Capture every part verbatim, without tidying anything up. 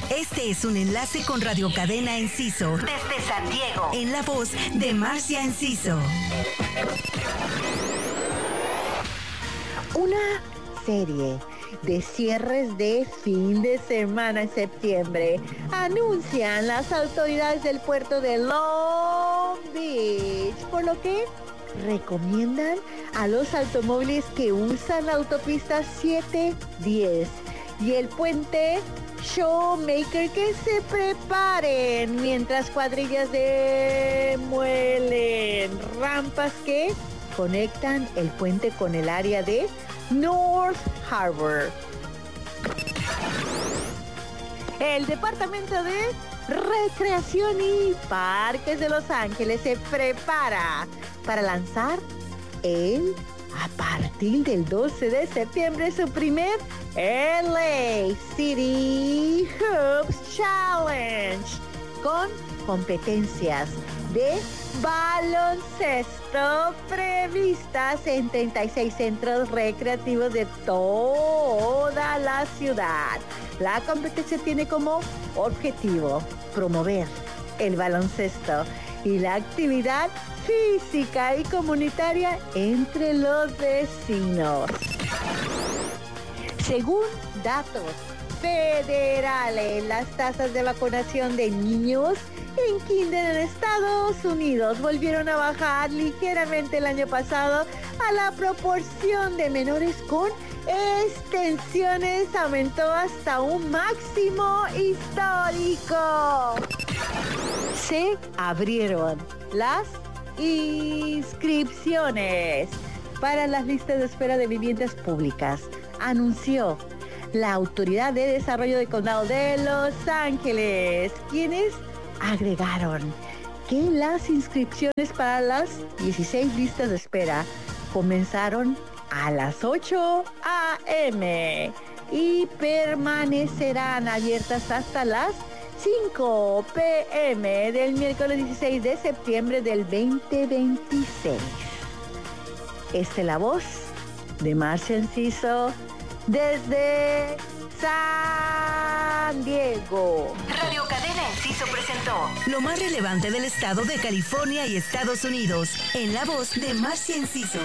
Este es un enlace con Radio Cadena Enciso desde San Diego, en la voz de Marcia Enciso. Una serie de cierres de fin de semana en septiembre anuncian las autoridades del puerto de Long Beach, por lo que recomiendan a los automóviles que usan la autopista siete diez y el puente Showmaker que se preparen mientras cuadrillas demuelen rampas que conectan el puente con el área de North Harbor. El Departamento de Recreación y Parques de Los Ángeles se prepara para lanzar el, a partir del doce de septiembre, su primer L A City Hoops Challenge con competencias de baloncesto previstas en treinta y seis centros recreativos de toda la ciudad. La competencia tiene como objetivo promover el baloncesto y la actividad física y comunitaria entre los vecinos. Según datos federales, las tasas de vacunación de niños en kinder en Estados Unidos volvieron a bajar ligeramente el año pasado. A la proporción de menores con extensiones aumentó hasta un máximo histórico. Se abrieron las inscripciones para las listas de espera de viviendas públicas, anunció la Autoridad de Desarrollo del Condado de Los Ángeles, quienes agregaron que las inscripciones para las dieciséis listas de espera comenzaron a las ocho a eme y permanecerán abiertas hasta las cinco pe eme del miércoles dieciséis de septiembre del veinte veintiséis. Esta es la voz de Marcia Enciso desde San Diego. Radio Cadena Enciso presentó lo más relevante del estado de California y Estados Unidos, en la voz de Marcia Enciso.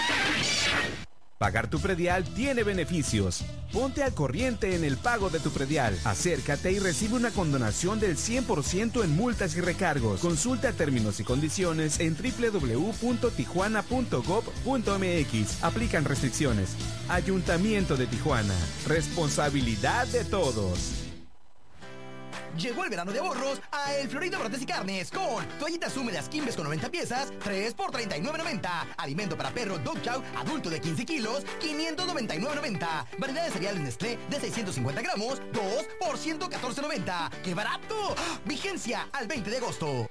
Pagar tu predial tiene beneficios. Ponte al corriente en el pago de tu predial. Acércate y recibe una condonación del cien por ciento en multas y recargos. Consulta términos y condiciones en doble u doble u doble u punto tijuana punto gov punto eme equis. Aplican restricciones. Ayuntamiento de Tijuana. Responsabilidad de todos. Llegó el verano de ahorros a El Florido Brotes y Carnes con toallitas húmedas Quimbes con noventa piezas, tres por treinta y nueve noventa. Alimento para perro Dog Chow adulto de quince kilos, quinientos noventa y nueve noventa. Variedad de cereales Nestlé de seiscientos cincuenta gramos, dos por ciento catorce noventa. ¡Qué barato! Vigencia al veinte de agosto.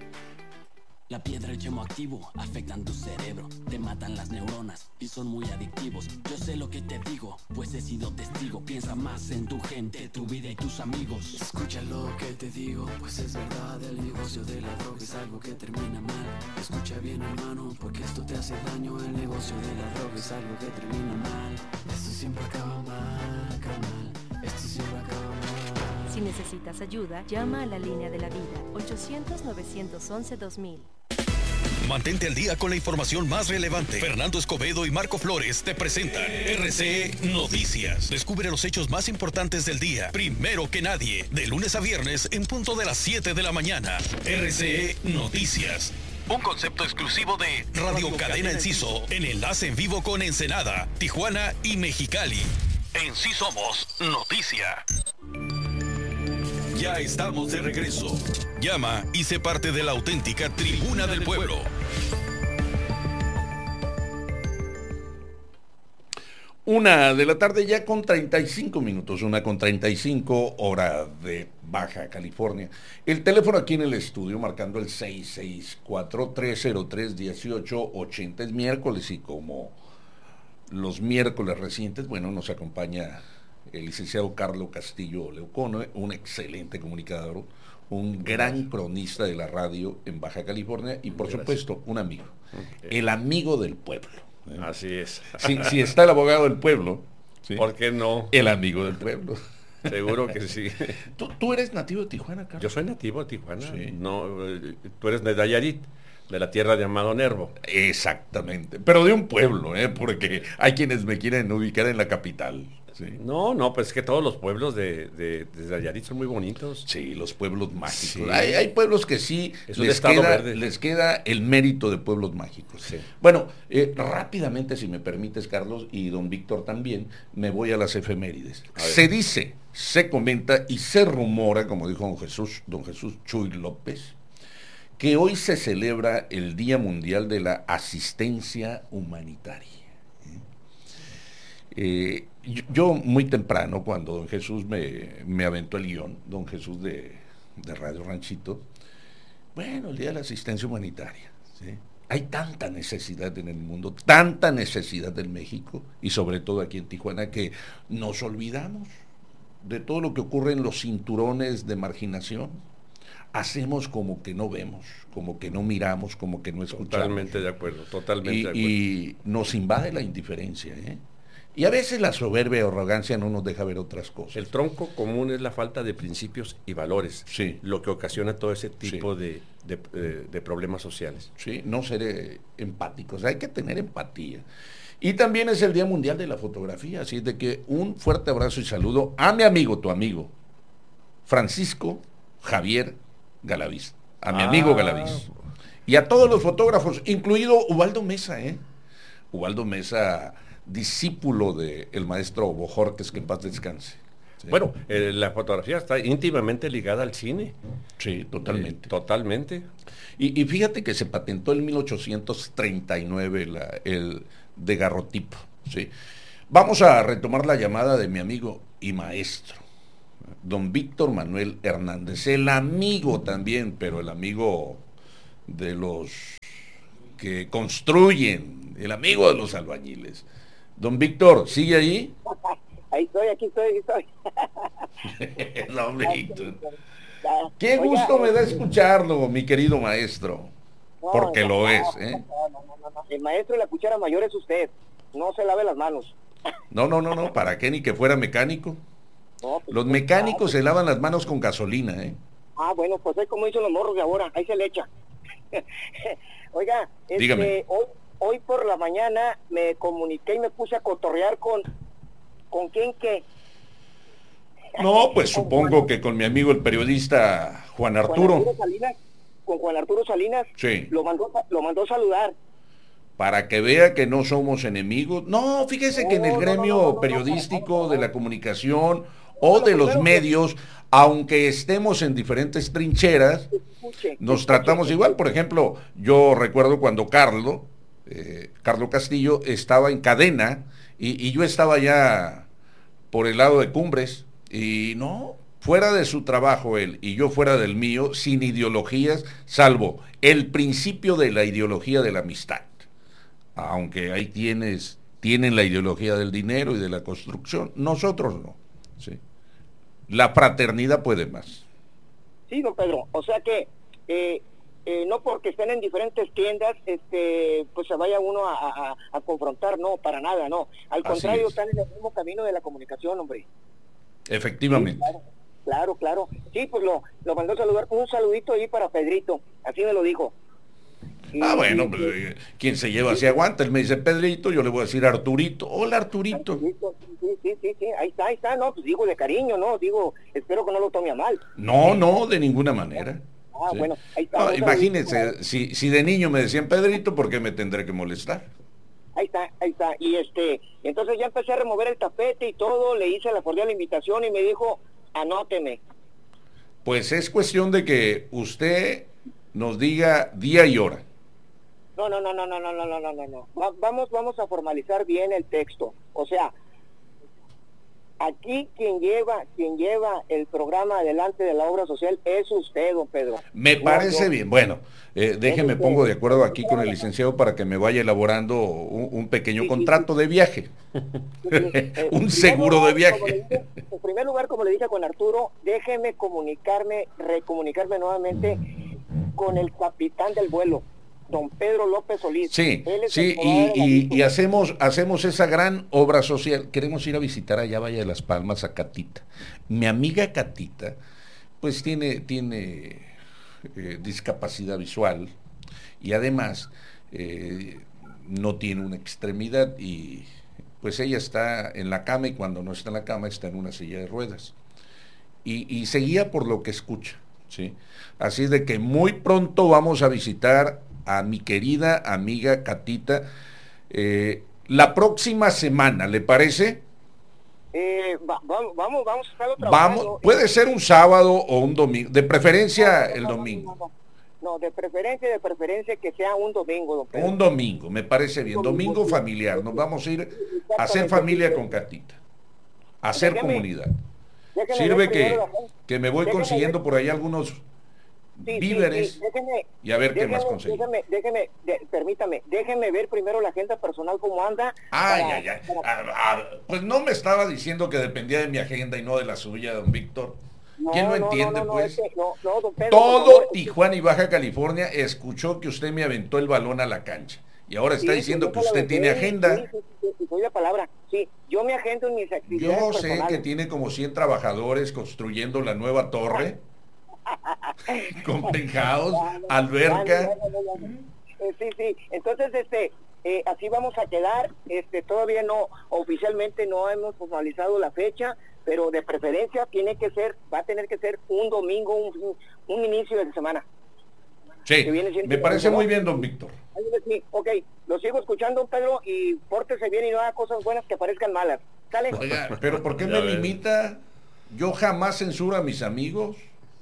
La piedra y el yemo activo afectan tu cerebro, te matan las neuronas y son muy adictivos. Yo sé lo que te digo, pues he sido testigo. Piensa más en tu gente, tu vida y tus amigos. Escucha lo que te digo, pues es verdad. El negocio de la droga es algo que termina mal. Escucha bien, hermano, porque esto te hace daño. El negocio de la droga es algo que termina mal. Esto siempre acaba mal, acaba mal. Esto siempre acaba mal. Si necesitas ayuda, llama a la línea de la vida, ochocientos, novecientos once, dos mil. Mantente al día con la información más relevante. Fernando Escobedo y Marco Flores te presentan R C E Noticias. Descubre los hechos más importantes del día, primero que nadie, de lunes a viernes en punto de las siete de la mañana. R C E Noticias. Un concepto exclusivo de Radio Cadena Enciso, en enlace en vivo con Ensenada, Tijuana y Mexicali. En sí somos noticia. Ya estamos de regreso. Llama y sé parte de la auténtica Tribuna del Pueblo. Una de la tarde ya con treinta y cinco minutos, una con treinta y cinco hora de Baja California. El teléfono aquí en el estudio marcando el seis seis cuatro, tres cero tres, uno ocho ocho cero. Es miércoles y como los miércoles recientes, bueno, nos acompaña el licenciado Carlos Castillo Leucono, un excelente comunicador, un gran cronista de la radio en Baja California y por Gracias. supuesto un amigo, okay. el amigo del pueblo. ¿eh? Así es. Si, si está el abogado del pueblo, ¿sí? ¿Por qué no? El amigo del pueblo. Seguro que sí. ¿Tú, ¿Tú eres nativo de Tijuana, Carlos? Yo soy nativo de Tijuana. Sí. No, eh, tú eres de Nayarit, de la tierra de Amado Nervo. Exactamente, pero de un pueblo, ¿eh? Porque hay quienes me quieren ubicar en la capital. Sí. No, no, pues es que todos los pueblos de, de, de Nayarit son muy bonitos. Sí, los pueblos mágicos. Sí. Hay, hay pueblos que sí es un les estado queda, verde. les queda el mérito de pueblos mágicos. Sí. Bueno, eh, rápidamente, si me permites, Carlos, y don Víctor también, me voy a las efemérides. Se dice, se comenta y se rumora, como dijo don Jesús, don Jesús Chuy López, que hoy se celebra el Día Mundial de la Asistencia Humanitaria. Eh, yo, yo muy temprano, cuando don Jesús me, me aventó el guión, don Jesús de, de Radio Ranchito, bueno, el Día de la Asistencia Humanitaria, ¿sí? Hay tanta necesidad en el mundo, tanta necesidad en México, y sobre todo aquí en Tijuana, que nos olvidamos de todo lo que ocurre en los cinturones de marginación. Hacemos como que no vemos, como que no miramos, como que no escuchamos. Totalmente de acuerdo, totalmente y, de acuerdo. Y nos invade la indiferencia, ¿eh? Y a veces la soberbia o arrogancia no nos deja ver otras cosas. El tronco común es la falta de principios y valores, sí, lo que ocasiona todo ese tipo sí. de, de, de, de problemas sociales. Sí, no ser eh, empáticos, hay que tener empatía. Y también es el Día Mundial de la Fotografía, así de que un fuerte abrazo y saludo a mi amigo, tu amigo, Francisco Javier Galaviz, a mi ah. amigo Galaviz, y a todos los fotógrafos, incluido Ubaldo Mesa, ¿eh? Ubaldo Mesa, discípulo del maestro Bojorques, que en paz descanse. ¿Sí? Bueno, eh, la fotografía está íntimamente ligada al cine. Sí, totalmente. Eh, totalmente. Y, y fíjate que se patentó en mil ochocientos treinta y nueve la, el daguerrotipo. ¿Sí? Vamos a retomar la llamada de mi amigo y maestro, don Víctor Manuel Hernández, el amigo también, pero el amigo de los que construyen, el amigo de los albañiles. Don Víctor, ¿sigue ahí? Ahí estoy, aquí estoy, aquí estoy. No, hombre, Víctor. Qué gusto me da escucharlo, mi querido maestro. Porque no, lo es, ¿eh? No, no, no, no. El maestro de la cuchara mayor es usted. No se lave las manos. No, no, no, no. ¿Para qué? Ni que fuera mecánico. No, pues, los mecánicos se lavan las manos con gasolina, ¿eh? Ah, bueno, pues es como dicen los morros de ahora. Ahí se le echa. Oiga, dígame. Hoy, hoy por la mañana me comuniqué y me puse a cotorrear con... ¿Con quién qué? No, pues supongo que con mi amigo el periodista Juan Arturo. Juan Arturo Salinas, con Juan Arturo Salinas. Sí. Lo mandó, lo mandó saludar. Para que vea que no somos enemigos. No, fíjese no, que en el gremio no, no, no, periodístico, no, no, no, de la comunicación o de los medios, aunque estemos en diferentes trincheras, escuche, nos escuche, tratamos escuche. igual. Por ejemplo, yo recuerdo cuando Carlos, eh, Carlos Castillo, estaba en cadena y, y yo estaba ya por el lado de Cumbres y no, fuera de su trabajo él y yo fuera del mío, sin ideologías, salvo el principio de la ideología de la amistad. Aunque ahí tienes, tienen la ideología del dinero y de la construcción, nosotros no. ¿Sí? La fraternidad puede más. Sí, don Pedro, o sea que eh, eh, no porque estén en diferentes tiendas, este, pues se vaya uno a, a, a confrontar, no, para nada, no. Al contrario, están en el mismo camino de la comunicación, hombre. Efectivamente. Sí, claro, claro, claro. Sí, pues lo, lo mandó a saludar, un saludito ahí para Pedrito, así me lo dijo. Ah, bueno, pues, quien se lleva se aguanta. Él me dice Pedrito, yo le voy a decir Arturito. Hola, Arturito. Sí, sí, sí, sí, ahí está, ahí está, no, pues digo de cariño, no, digo, espero que no lo tome a mal. No, no, de ninguna manera. Ah, sí. Bueno, ahí está. No, imagínense, si, si de niño me decían Pedrito, ¿por qué me tendré que molestar? Ahí está, ahí está, y este, entonces ya empecé a remover el tapete y todo, le hice la cordial invitación y me dijo, anóteme. Pues es cuestión de que usted nos diga día y hora. No, no, no, no, no, no, no, no, no, no. Va, vamos, vamos a formalizar bien el texto. O sea, aquí quien lleva, quien lleva el programa adelante de la obra social es usted, don Pedro. Me parece bien. Bueno, eh, déjeme pongo de acuerdo aquí con el licenciado para que me vaya elaborando un, un pequeño sí, contrato sí, sí. de viaje. Sí, sí. un seguro lugar, de viaje. Dije, en primer lugar, como le dije con Arturo, déjeme comunicarme, recomunicarme nuevamente con el capitán del vuelo. don Pedro López Solís. Sí, Él es sí, el y, abogado de la y- víctima. y hacemos, hacemos esa gran obra social. Queremos ir a visitar allá Valle de las Palmas a Catita. Mi amiga Catita, pues tiene, tiene eh, discapacidad visual y además eh, no tiene una extremidad y pues ella está en la cama y cuando no está en la cama está en una silla de ruedas. Y, y se guía por lo que escucha, ¿sí? Así de que muy pronto vamos a visitar a mi querida amiga Catita eh, la próxima semana, ¿le parece? Eh, va- vamos, vamos, vamos a estarlo trabajando. Vamos, puede ser un sábado o un domingo, de preferencia el domingo. No, no, de preferencia, de preferencia que sea un domingo, don Pedro. Un domingo, me parece bien, domingo familiar, nos vamos a ir a hacer familia con Catita, a hacer Déjeme- comunidad. déjeme Sirve ver que, primero la- que me voy déjeme consiguiendo ver- por ahí algunos Sí, sí, víveres sí, déjeme- y a ver qué déjeme- más conseguimos. Déjeme, déjeme, de- permítame, déjeme ver primero la agenda personal cómo anda. Ay, para- ay, ay. para- Ah, ah, pues no me estaba diciendo que dependía de mi agenda y no de la suya, don Víctor. ¿Quién no, entiende, no, no, pues? es que- no, no, don Pedro, por Todo favor, Tijuana y Baja California escuchó que usted me aventó el balón a la cancha. Y ahora está sí, diciendo sí, que yo se usted lo tiene dejé, agenda. Sí, sí, sí, sí, doy la palabra. Sí, yo me agendo en mis actividades Yo sé personales. que tiene como cien trabajadores construyendo la nueva torre. Con penthouse, alberca. Eh, sí, sí. Entonces, este, eh, así vamos a quedar. Este, todavía no, oficialmente no hemos formalizado la fecha, pero de preferencia tiene que ser, va a tener que ser un domingo, un, un inicio de semana. Sí, que viene siendo me parece domingo, muy ¿no? bien, don Víctor. Ahí le- Sí, ok, lo sigo escuchando, Pedro, y pórtese bien y no haga cosas buenas que parezcan malas. ¿Sale? Oiga, pero ¿por qué Ya me ves. limita? Yo jamás censuro a mis amigos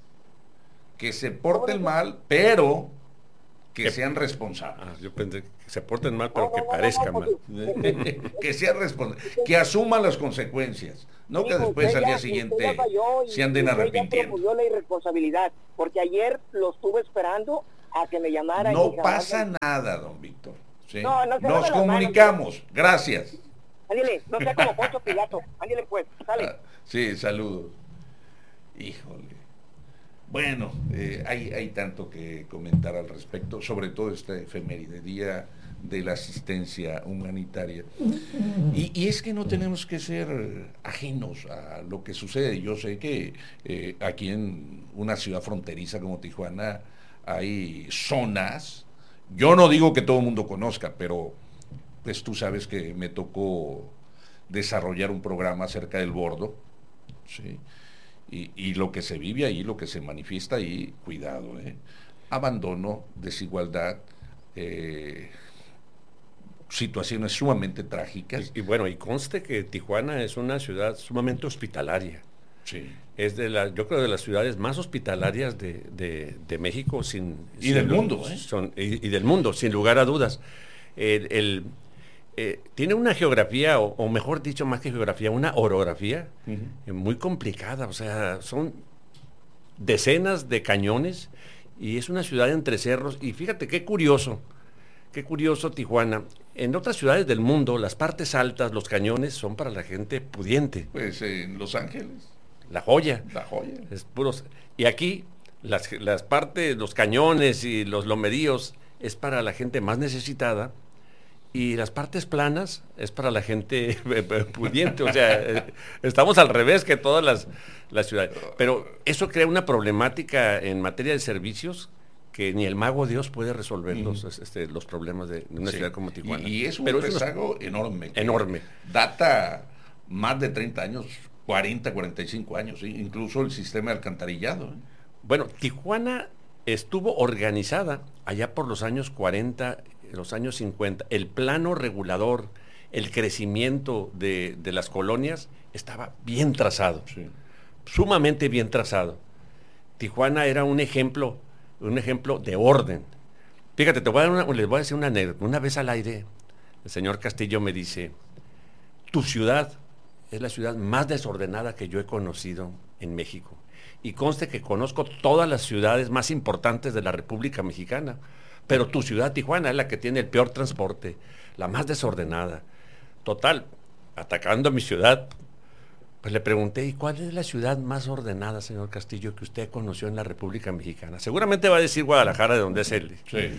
que se porten mal, pero que Que- sean responsables. Ah, yo pensé que se porten mal, pero No, que no, no, parezca no, mal. porque- Que sean responsables, que asuman las consecuencias, no que Sí, después usted al ya- día usted siguiente ya falló y se anden usted ya arrepintiendo. promovió la irresponsabilidad, porque ayer lo estuve esperando a que me llamara. y No jamás- pasa nada, don Víctor. ¿sí? No, no se lave Nos las manos. comunicamos. Gracias. Ándale, no sea como Poncho Pilato. Ándale pues, sale. Ah, sí, saludos. Híjole. Bueno, eh, hay, hay tanto que comentar al respecto, sobre todo este efeméride, Día de la Asistencia Humanitaria. Y, y es que no tenemos que ser ajenos a lo que sucede. Yo sé que eh, aquí en una ciudad fronteriza como Tijuana hay zonas, yo no digo que todo el mundo conozca, pero pues tú sabes que me tocó desarrollar un programa acerca del bordo, ¿sí? Y, y lo que se vive ahí, lo que se manifiesta ahí, cuidado, ¿eh? Abandono, desigualdad, eh, situaciones sumamente trágicas. Y, y bueno, y conste que Tijuana es una ciudad sumamente hospitalaria. Sí. Es de la, yo creo de las ciudades más hospitalarias de, de- de México sin Y sin del lu- mundo, ¿eh? son- y, y del mundo, sin lugar a dudas. El, el, eh, tiene una geografía, o, o mejor dicho, más que geografía, una orografía Ujú. eh, muy complicada. O sea, son decenas de cañones y es una ciudad entre cerros. Y fíjate qué curioso, qué curioso Tijuana. En otras ciudades del mundo, las partes altas, los cañones, son para la gente pudiente. Pues en Los Ángeles, La joya. la joya. Es puros. Y aquí, las, las partes, los cañones y los lomeríos es para la gente más necesitada. Y las partes planas es para la gente pudiente. O sea, eh, estamos al revés que todas las, las ciudades. Pero eso crea una problemática en materia de servicios que ni el mago Dios puede resolver los, este, los problemas de, de una Sí. ciudad como Tijuana. Y, y es un Pero es una- rezago enorme. que enorme. Data más de treinta años, cuarenta, cuarenta y cinco años, ¿sí? Incluso el sistema de alcantarillado. ¿eh? Bueno, Tijuana estuvo organizada allá por los años cuarenta, los años cincuenta. El plano regulador, el crecimiento de, de las colonias estaba bien trazado, Sí. sumamente bien trazado. Tijuana era un ejemplo, un ejemplo de orden. Fíjate, te voy a dar una, les voy a decir una anécdota. Una vez al aire, el señor Castillo me dice, tu ciudad es la ciudad más desordenada que yo he conocido en México. Y conste que conozco todas las ciudades más importantes de la República Mexicana, pero tu ciudad, Tijuana, es la que tiene el peor transporte, la más desordenada. Total, atacando a mi ciudad, pues le pregunté, ¿y cuál es la ciudad más ordenada, señor Castillo, que usted conoció en la República Mexicana? Seguramente va a decir Guadalajara, de donde es él. Sí.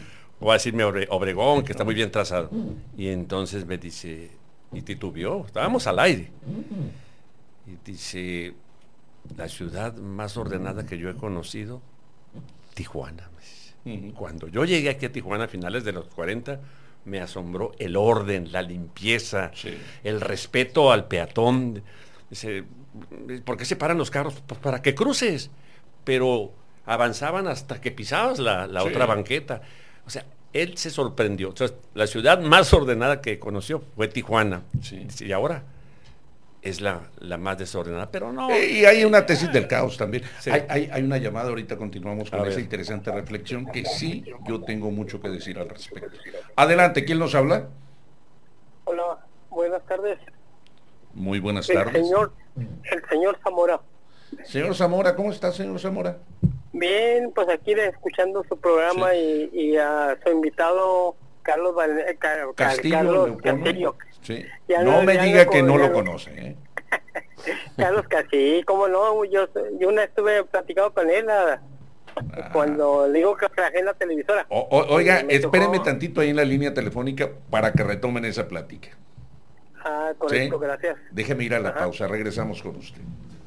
voy a decirme Obre, Obregón, que está muy bien trazado. Y entonces me dice, y titubeó, estábamos al aire. Y dice, la ciudad más ordenada que yo he conocido, Tijuana. Uh-huh. Cuando yo llegué aquí a Tijuana a finales de los cuarenta, me asombró el orden, la limpieza, sí. el respeto al peatón. Dice, ¿por qué se paran los carros? Pues para que cruces. Pero avanzaban hasta que pisabas la, la sí. otra banqueta. O sea, él se sorprendió. O sea, la ciudad más ordenada que conoció fue Tijuana. Sí. Y ahora es la, la más desordenada, pero no. Eh, y hay una tesis del caos también. Sí. Hay, hay, hay una llamada, ahorita continuamos con a esa ver. interesante reflexión que sí, yo tengo mucho que decir al respecto. Adelante, ¿quién nos habla? Hola, buenas tardes. Muy buenas el tardes. Señor, el señor Zamora. Señor Zamora, ¿cómo está, señor Zamora? Bien, pues aquí escuchando su programa sí. y, y a su invitado Carlos, Val, Car, Castillo, Carlos Leopono. Castillo. Sí. No, no me diga que no lo conoce, ¿eh? Carlos Castillo, ¿cómo no? Yo, yo una estuve platicando con él a, ah. cuando le digo que trabajé en la televisora. O, o, oiga, espéreme tocó... tantito ahí en la línea telefónica para que retomen esa plática. Ah, correcto, ¿sí? Gracias. Déjeme ir a la Ajá. pausa, regresamos con usted.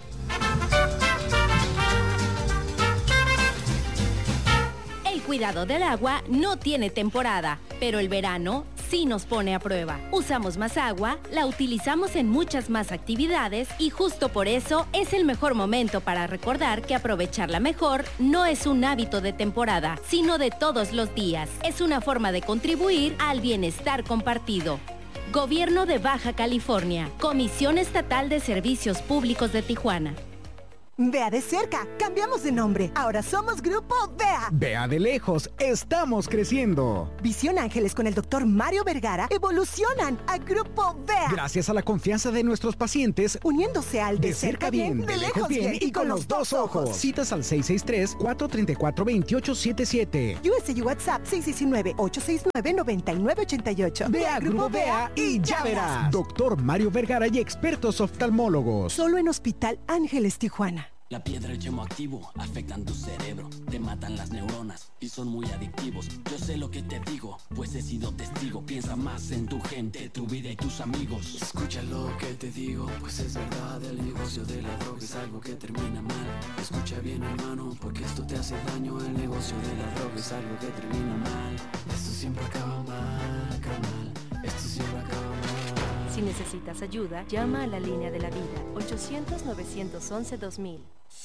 El cuidado del agua no tiene temporada, pero el verano sí nos pone a prueba. Usamos más agua, la utilizamos en muchas más actividades y justo por eso es el mejor momento para recordar que aprovecharla mejor no es un hábito de temporada, sino de todos los días. Es una forma de contribuir al bienestar compartido. Gobierno de Baja California, Comisión Estatal de Servicios Públicos de Tijuana. Vea de cerca, cambiamos de nombre. Ahora somos Grupo Vea. Vea de lejos, estamos creciendo. Visión Ángeles con el doctor Mario Vergara evolucionan a Grupo Vea. Gracias a la confianza de nuestros pacientes, uniéndose al de, de cerca bien, bien, de lejos bien, bien y con los dos ojos. Citas al seis seis tres, cuatro tres cuatro, dos ocho siete siete. U S U WhatsApp seis uno nueve, ocho seis nueve, nueve nueve ocho ocho. Vea Grupo Vea y ya verás. Doctor Mario Vergara y expertos oftalmólogos. Solo en Hospital Ángeles Tijuana. La piedra y el yemo activo afectan tu cerebro, te matan las neuronas y son muy adictivos. Yo sé lo que te digo, pues he sido testigo. Piensa más en tu gente, tu vida y tus amigos. Escucha lo que te digo, pues es verdad. El negocio de la droga es algo que termina mal. Escucha bien, hermano, porque esto te hace daño. El negocio de la droga es algo que termina mal. Esto siempre acaba mal, acaba mal. Esto siempre acaba mal. Si necesitas ayuda, llama a la línea de la vida, ochocientos, novecientos once, dos mil.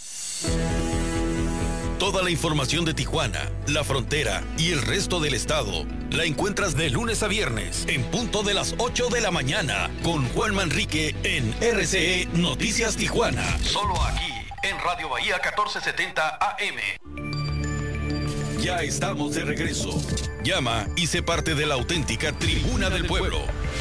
Toda la información de Tijuana, la frontera y el resto del estado la encuentras de lunes a viernes en punto de las ocho de la mañana con Juan Manrique en R C E Noticias Tijuana. Solo aquí en Radio Bahía catorce setenta A M. Ya estamos de regreso. Llama y sé parte de la auténtica Tribuna del Pueblo.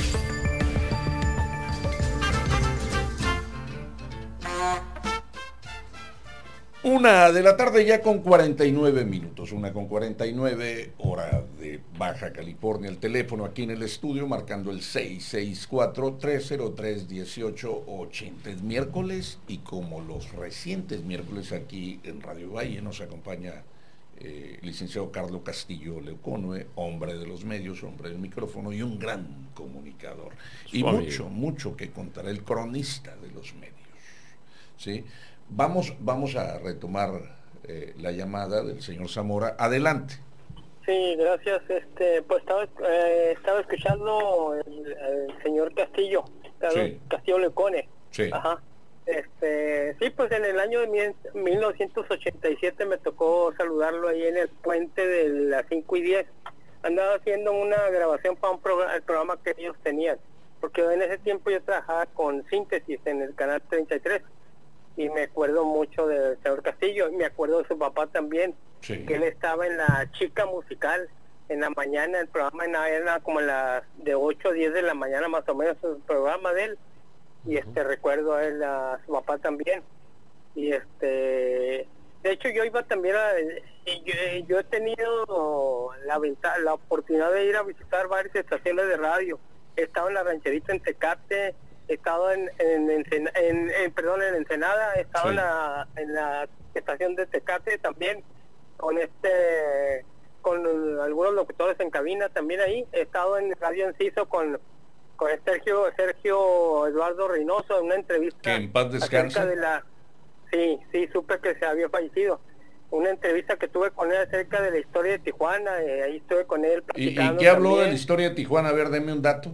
Una de la tarde ya con cuarenta y nueve minutos, una con cuarenta y nueve, hora de Baja California. El teléfono aquí en el estudio marcando el seis seis cuatro, tres cero tres, uno ocho ocho cero. Es miércoles y como los recientes miércoles aquí en Radio Valle nos acompaña eh, el licenciado Carlos Castillo Leopono, hombre de los medios, hombre del micrófono y un gran comunicador. Y Suave. mucho, mucho que contar, el cronista de los medios, ¿sí? Vamos, vamos a retomar eh, la llamada del señor Zamora. Adelante. Sí, gracias. Este, pues estaba, eh, estaba escuchando el, el señor Castillo, Carlos sí. Castillo Lecone. Sí. Ajá. Este, sí, pues en el año de mil novecientos ochenta y siete me tocó saludarlo ahí en el puente de las cinco y diez. Andaba haciendo una grabación para un programa, el programa que ellos tenían, porque en ese tiempo yo trabajaba con Síntesis en el canal treinta y tres. Y me acuerdo mucho del señor Castillo, y me acuerdo de su papá también, sí. que él estaba en la chica musical, en la mañana, el programa era como las de ocho a diez de la mañana más o menos, el programa de él, y uh-huh. este recuerdo a él, a su papá también, y este, de hecho yo iba también a, yo, yo he tenido la venta, la oportunidad de ir a visitar varias estaciones de radio. He estado en la rancherita en Tecate, he estado en, en, en, en, en perdón en Ensenada, he estado sí. en la en la estación de Tecate también con este con algunos locutores en cabina también ahí. He estado en Radio Enciso con, con Sergio Sergio Eduardo Reynoso en una entrevista. Que en paz descanse. De la, sí, sí, supe que se había fallecido. Una entrevista que tuve con él acerca de la historia de Tijuana, eh, ahí estuve con él ¿Y, platicando. y qué habló también. de la historia de Tijuana? A ver, deme un dato.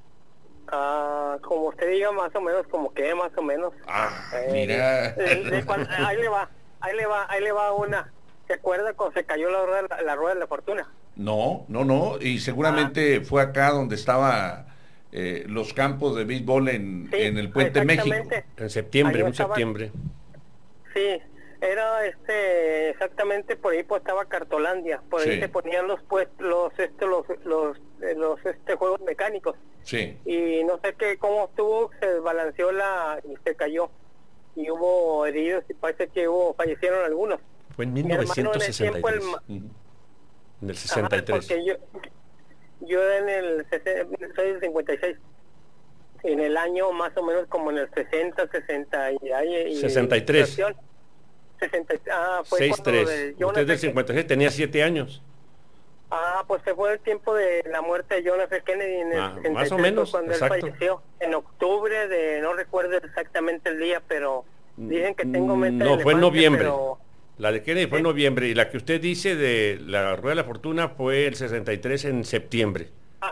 Ah, como usted diga, más o menos, como que más o menos. Ah, eh, mira. de- de cuando- ahí le va, ahí le va, ahí le va una. ¿Se acuerda cuando se cayó la rueda, la, la rueda de la fortuna? No, no, no. Y seguramente Ah. fue acá donde estaba eh, los campos de béisbol en, Sí, en el Puente México. exactamente. En septiembre, Ahí un estaba- septiembre. Sí, era este exactamente por ahí, pues estaba Cartolandia, por ahí Sí. se ponían los pues los este los los eh, los este juegos mecánicos. Sí. Y no sé qué cómo estuvo, se desbalanceó la y se cayó y hubo heridos y parece que hubo fallecieron algunos. Fue en Mi mil hermano en el novecientos sesenta y tiempo, el tres. ma- En el Ajá, sesenta y tres. porque yo yo en el sesen- soy del cincuenta y seis. En el año más o menos como en el sesenta, sesenta y, y sesenta y tres. sesenta, ah, fue seis cuando tres. de Usted John es del F. cincuenta y seis, tenía siete años. Ah, pues se fue el tiempo de la muerte de John F. Kennedy en el Ah, sesenta y más o tres, menos, cuando exacto. él falleció. En octubre de, no recuerdo exactamente el día, pero dicen que tengo mente de No, fue en elefante, noviembre. pero- La de Kennedy fue en noviembre y la que usted dice de la Rueda de la Fortuna fue el sesenta y tres en septiembre.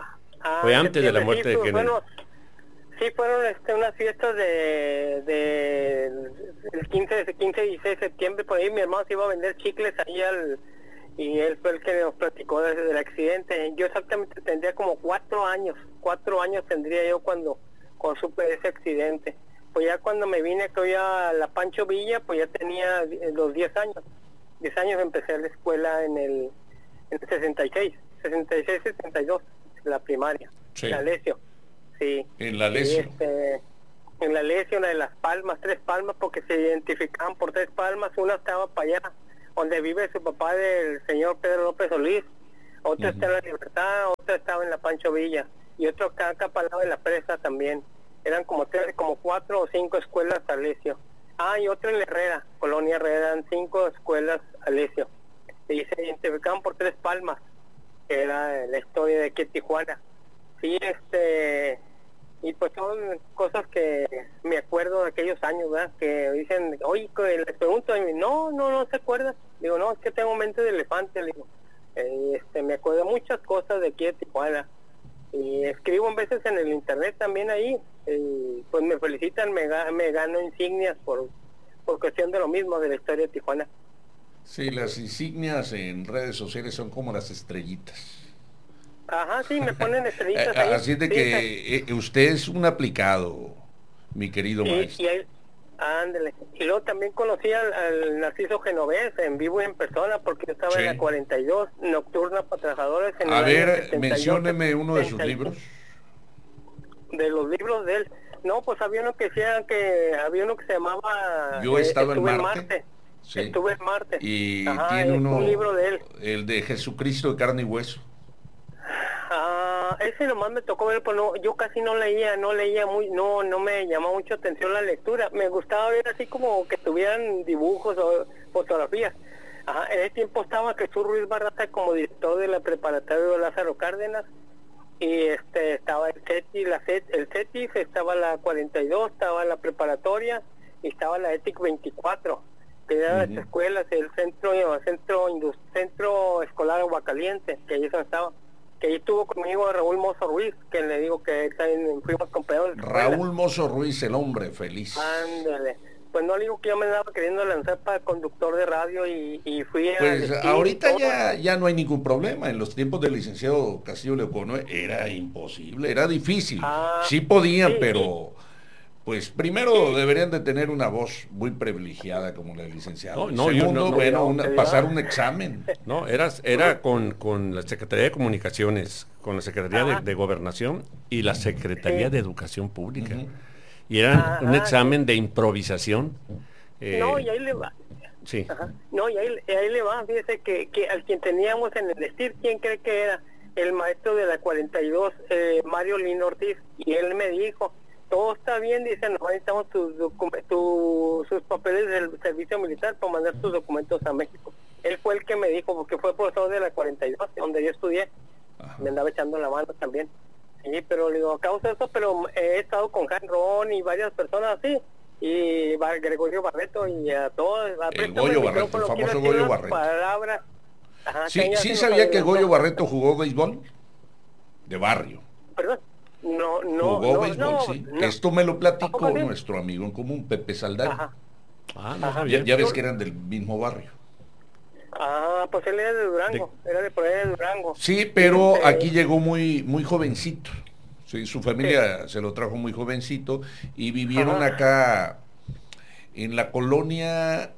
Ah, Fue antes de la septiembre, muerte sí, de pues, Kennedy. bueno, sí, fueron este, unas fiestas de, de el quince, de quince y dieciséis de septiembre, por ahí mi hermano se iba a vender chicles ahí al, y él fue el que nos platicó desde el accidente. Yo exactamente tendría como cuatro años, cuatro años tendría yo cuando, cuando supe ese accidente. Pues ya cuando me vine que a la Pancho Villa, pues ya tenía los diez años. diez años empecé la escuela en el, en el sesenta y seis, sesenta y seis, sesenta y dos, la primaria, Sí. la Lesio. Sí. En la Y, Lesio. este, en la Lesio, una de las Palmas, tres Palmas, porque se identificaban por tres Palmas. Una estaba para allá, donde vive su papá del señor Pedro López Solís. Otra está en la Libertad, otra estaba en la Pancho Villa. Y otro acá, acá para el lado de la presa también. Eran como tres, como cuatro o cinco escuelas Alesio. Ah, y otra en la Herrera, Colonia Herrera, eran cinco escuelas Alesio. Y se identificaban por tres Palmas, que era la historia de aquí en Tijuana. Sí, este, y pues son cosas que me acuerdo de aquellos años, ¿verdad? Que dicen, oye, que les pregunto, y no, no, no se acuerda. Digo, no, es que tengo mente de elefante, le digo. Eh, este, me acuerdo de muchas cosas de aquí de Tijuana. Y escribo en veces en el internet también ahí, y pues me felicitan, me, ga- me gano insignias por, por cuestión de lo mismo, de la historia de Tijuana. Sí, las insignias en redes sociales son como las estrellitas. Ajá, sí, me ponen estrellitas Eh, ahí. Así de Sí, que eh, usted es un aplicado, mi querido Y, maestro. y ahí, ándale. Y luego también conocí al, al Narciso Genovés en vivo y en persona, porque yo estaba Sí. en la cuarenta y dos, Nocturna para Trabajadores. En A el año ver, setenta y ocho, mencióneme uno de sus setenta y libros. De los libros de él. No, pues había uno que decía que había uno que se llamaba Yo he eh, estado en Estuve Marte. Sí. Estuve en Marte. Y Ajá, tiene es uno, un libro de él. el de Jesucristo de carne y hueso. Ah, ese nomás me tocó ver, pues no, yo casi no leía, no leía muy, no, no me llamó mucho atención la lectura. Me gustaba ver así como que tuvieran dibujos o fotografías. Ajá, en ese tiempo estaba Jesús Ruiz Barraza como director de la preparatoria de Lázaro Cárdenas, y este estaba el CETI, la CET, el CETIF, estaba la cuarenta y dos, estaba la preparatoria y estaba la ETIC veinticuatro, que eran Ujú. las escuelas, el centro, centro, indus- centro escolar Aguacaliente, que ahí estaba. Que ahí estuvo conmigo Raúl Mozo Ruiz, que le digo que también fuimos compañeros de escuela. Raúl Mozo Ruiz, el hombre feliz. Ándale. Pues no le digo que yo me andaba queriendo lanzar para conductor de radio y, y fui a... Pues vestir ahorita todo. ya, ya no hay ningún problema. En los tiempos del licenciado Castillo Leocono era imposible, era difícil. Ah, sí podían, sí, pero pues primero deberían de tener una voz muy privilegiada como la del licenciado. No, no, yo Segundo, no, no, bueno, no, una- no. pasar un examen. No, era, era con, con la Secretaría de Comunicaciones, con la Secretaría de, Ajá. de Gobernación y la Secretaría Sí. de Educación Pública. Y era un Ajá, examen de improvisación. eh, No, y ahí le va. sí. Ajá. No, y ahí, y ahí le va, fíjese que, que al quien teníamos en el estir, ¿quién cree que era? El maestro de la cuarenta y dos, eh, Mario Lino Ortiz, y él me dijo, todo está bien, dice, no necesitamos tus, docu- tu- sus papeles del servicio militar para mandar tus documentos a México. él fue el que me dijo, porque fue profesor de la cuarenta y dos, donde yo estudié. Ajá. Me andaba echando la mano también. Sí, pero le digo, a causa de eso, pero he estado con Jan Ron y varias personas así, y Gregorio Barreto y a todos. El Goyo Barreto, el famoso Goyo Barreto. Palabras. Ajá, sí, sí sabía que Goyo Barreto jugó béisbol de barrio. ¿Perdón? No, no, jugó no, béisbol, no, sí. no. Esto me lo platicó nuestro amigo en común, Pepe Saldaña. Ajá. Ah, no, Ajá. Ya, ya ves que eran del mismo barrio. Ah, pues él era de Durango, de... era de por ahí de Durango. Sí, pero sí, aquí eh... llegó muy muy jovencito. Sí, su familia sí. se lo trajo muy jovencito y vivieron Ajá. acá en la colonia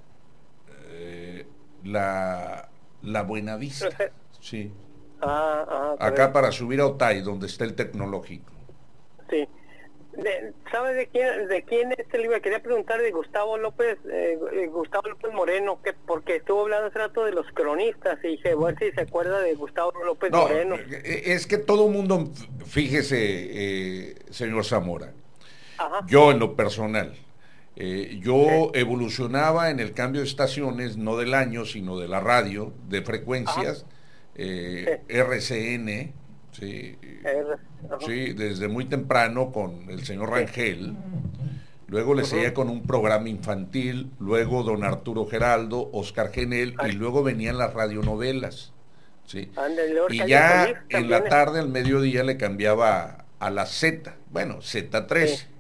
eh, la, la Buenavista. Sí. Ah, ah, acá para subir a Otay, donde está el tecnológico. Sí. De, ¿Sabe de quién de quién es este libro? Quería preguntar de Gustavo López, eh, Gustavo López Moreno, que porque estuvo hablando hace rato de los cronistas y dije, bueno, si se acuerda de Gustavo López no, Moreno. Es que todo el mundo, fíjese, eh, señor Zamora, Ajá. yo en lo personal, eh, yo sí. evolucionaba en el cambio de estaciones, no del año, sino de la radio, de frecuencias, eh, sí. R C N, sí, R sí, desde muy temprano con el señor Rangel, luego le uh-huh. seguía con un programa infantil, luego don Arturo Geraldo, Oscar Genel, Ay. y luego venían las radionovelas, ¿sí? Andale, y ya en la tarde, al mediodía, le cambiaba a la Z, bueno, Z trece, sí.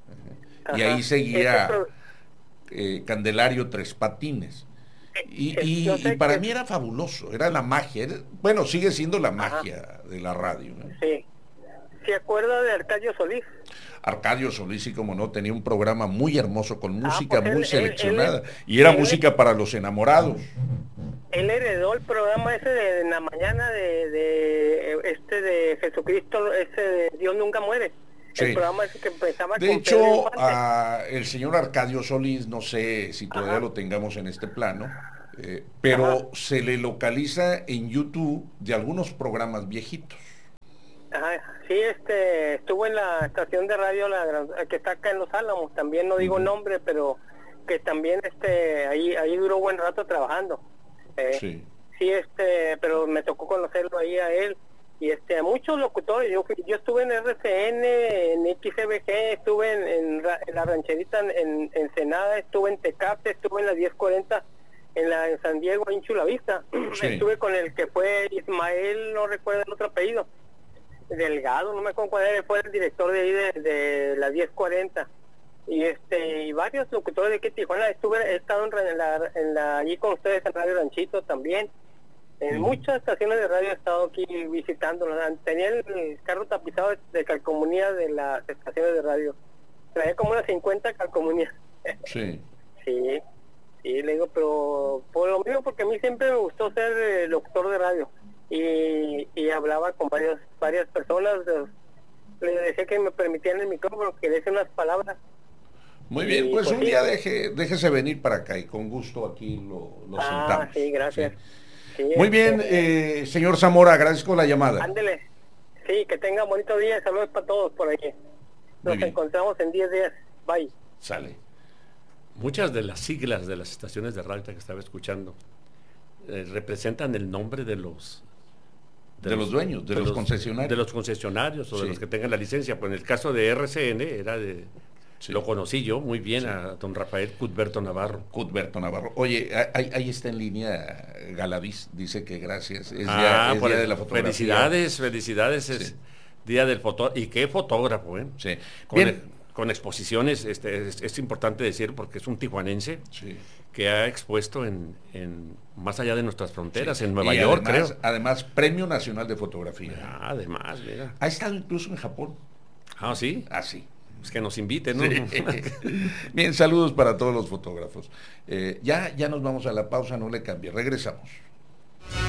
y ahí seguía eh, Candelario Tres Patines. Y, y, y para que... mí era fabuloso, era la magia, era, bueno, sigue siendo la magia Ajá. de la radio, ¿no? Sí. ¿Se acuerda de Arcadio Solís? Arcadio Solís, sí, como no, tenía un programa muy hermoso con música ah, pues muy él, seleccionada, él, él, y era él, música para los enamorados. Él heredó el programa ese de, de la mañana de, de este de Jesucristo, ese de Dios Nunca Muere. Sí. El programa ese que empezaba de con hecho, a el señor Arcadio Solís, no sé si todavía Ajá. lo tengamos en este plano, eh, pero Ajá. se le localiza en YouTube de algunos programas viejitos. Ajá. Sí, este, estuvo en la estación de radio la, que está acá en Los Álamos, también no digo uh-huh. nombre, pero que también este ahí ahí duró buen rato trabajando. Eh, sí. Sí, este, pero me tocó conocerlo ahí a él. Y este, a muchos locutores, yo yo estuve en R C N, en X C B G, estuve en, en, en la rancherita en, en Ensenada, estuve en Tecate, estuve en la diez cuarenta, en la en San Diego, en Chula Vista. Sí. Estuve con el que fue Ismael, no recuerdo el otro apellido, Delgado, no me acuerdo cuál era, fue el director de ahí de, de la diez cuarenta. Y este y varios locutores de aquí Tijuana, estuve, he estado en, en la, en la allí con ustedes en Radio Ranchito también. En uh-huh. muchas estaciones de radio he estado aquí visitando. Tenía el carro tapizado de calcomanía de las estaciones de radio. Traía como unas cincuenta calcomanías. Sí. Sí, sí, le digo, pero por lo mismo, porque a mí siempre me gustó ser eh, locutor de radio. Y, y hablaba con varias, varias personas. Le decía que me permitían el micrófono, que le decía unas palabras. Muy bien, pues, pues un sí, día deje, déjese venir para acá y con gusto aquí lo, lo ah, sentamos. Sí, gracias. Sí. Sí, Muy bien, eh, señor Zamora, agradezco la llamada. Ándele. Sí, que tenga bonito día y saludos para todos por aquí. Nos encontramos en diez días. Bye. Sale. Muchas de las siglas de las estaciones de radio que estaba escuchando eh, representan el nombre de los... De, de los, los dueños, de, de los, los concesionarios. De los concesionarios o sí. de los que tengan la licencia. Pues en el caso de R C N era de... Sí. Lo conocí yo muy bien sí. a don Rafael Cudberto Navarro. Cudberto Navarro. Oye, ahí, ahí está en línea Galaviz, dice que gracias. Es, ah, día, es día de la fotografía. Felicidades, felicidades, es sí. día del fotógrafo. Y qué fotógrafo, ¿eh? Sí. Con, bien. El, con exposiciones, este, es, es importante decir, porque es un tijuanense sí. que ha expuesto en, en más allá de nuestras fronteras, sí. en Nueva y York, además, creo. Premio Premio Nacional de Fotografía. Ah, además, mira. Ha estado incluso en Japón. Ah, ¿sí? Ah, sí. Es que nos inviten, ¿no? Sí. Bien, saludos para todos los fotógrafos. Eh, ya, ya nos vamos a la pausa, no le cambie. Regresamos.